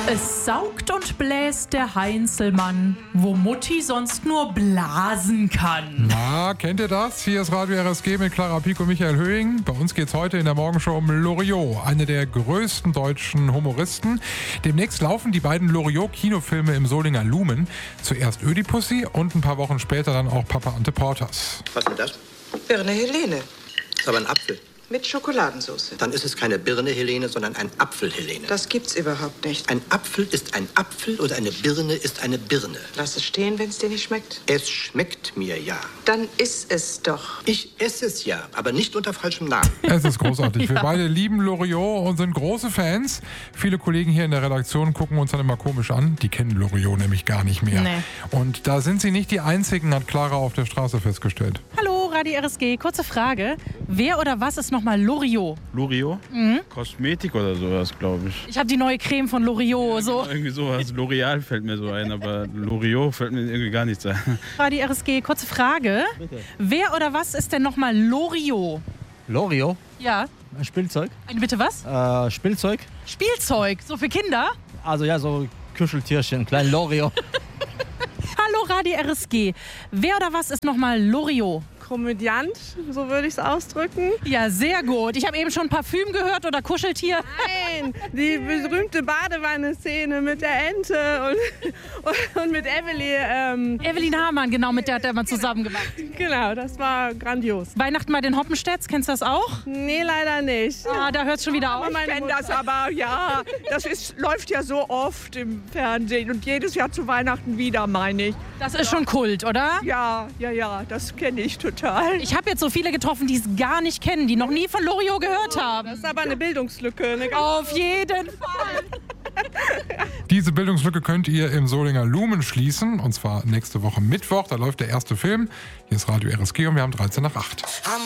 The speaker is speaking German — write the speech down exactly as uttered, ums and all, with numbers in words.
Es saugt und bläst der Heinzelmann, wo Mutti sonst nur blasen kann. Na, kennt ihr das? Hier ist Radio R S G mit Clara Pieck und Michael Höhing. Bei uns geht's heute in der Morgenshow um Loriot, eine der größten deutschen Humoristen. Demnächst laufen die beiden Loriot-Kinofilme im Solinger Lumen. Zuerst Ödipussy und ein paar Wochen später dann auch Papa Ante Porters. Was ist denn das? Birne Helene Ist aber ein Apfel. mit Schokoladensauce. Dann ist es keine Birne Helene, sondern ein Apfel Helene. Das gibt's überhaupt nicht. Ein Apfel ist ein Apfel und eine Birne ist eine Birne. Lass es stehen, wenn es dir nicht schmeckt. Es schmeckt mir ja. Dann iss es doch. Ich esse es ja, aber nicht unter falschem Namen. Es ist großartig. Wir beide lieben Loriot und sind große Fans. Viele Kollegen hier in der Redaktion gucken uns dann immer komisch an. Die kennen Loriot nämlich gar nicht mehr. Nee. Und da sind sie nicht die Einzigen, hat Clara auf der Straße festgestellt. Hallo, Radio R S G. Kurze Frage. Wer oder was ist nochmal Loriot? Loriot? Mhm. Kosmetik oder sowas, glaube ich. Ich habe die neue Creme von Loriot. So. Irgendwie sowas. L'Oreal fällt mir so ein, aber Loriot fällt mir irgendwie gar nichts ein. Radio R S G. Kurze Frage. Bitte. Wer oder was ist denn nochmal Loriot? Loriot? Ja. Ein Spielzeug? Ein bitte was? Äh, Spielzeug? Spielzeug. So für Kinder? Also ja, so Kuscheltierchen, klein Loriot. Hallo, Radio R S G. Wer oder was ist nochmal Loriot? Komödiant, so würde ich es ausdrücken. Ja, sehr gut. Ich habe eben schon Parfüm gehört oder Kuscheltier. Nein, die berühmte Badewanne-Szene mit der Ente und, und mit Emily. Ähm, Evelyn Hamann, genau, mit der hat er mal zusammen gemacht. genau, das war grandios. Weihnachten bei den Hoppenstedts, kennst du das auch? Nee, leider nicht. Ah, da hört es schon wieder auf. Ich kenne das aber, ja. Das ist, läuft ja so oft im Fernsehen und jedes Jahr zu Weihnachten wieder, meine ich. Das ist schon Kult, oder? Ja, ja, ja, das kenne ich total. Ich habe jetzt so viele getroffen, die es gar nicht kennen, die noch nie von Loriot gehört haben. Das ist aber eine Bildungslücke. Eine ganz Auf jeden Fall. Diese Bildungslücke könnt ihr im Solinger Lumen schließen. Und zwar nächste Woche Mittwoch. Da läuft der erste Film. Hier ist Radio R S G und wir haben dreizehn nach acht.